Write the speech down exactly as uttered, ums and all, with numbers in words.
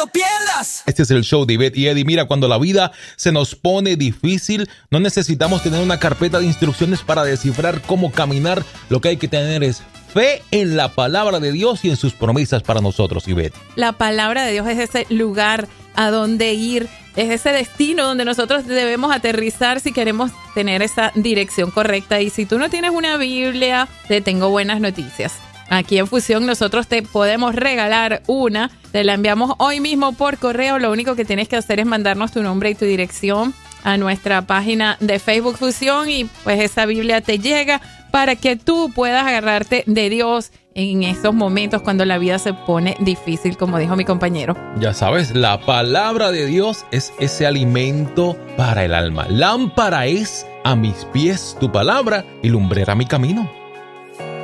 lo pierdas. Este es el show de Ivette y Eddie. Mira, cuando la vida se nos pone difícil, no necesitamos tener una carpeta de instrucciones para descifrar cómo caminar. Lo que hay que tener es fe en la palabra de Dios y en sus promesas para nosotros, Ivette. La palabra de Dios es ese lugar a donde ir, es ese destino donde nosotros debemos aterrizar si queremos tener esa dirección correcta. Y si tú no tienes una Biblia, te tengo buenas noticias. Aquí en Fusión nosotros te podemos regalar una. Te la enviamos hoy mismo por correo. Lo único que tienes que hacer es mandarnos tu nombre y tu dirección a nuestra página de Facebook Fusión y pues esa Biblia te llega para que tú puedas agarrarte de Dios en esos momentos cuando la vida se pone difícil, como dijo mi compañero. Ya sabes, la palabra de Dios es ese alimento para el alma. Lámpara es a mis pies tu palabra y lumbrera mi camino.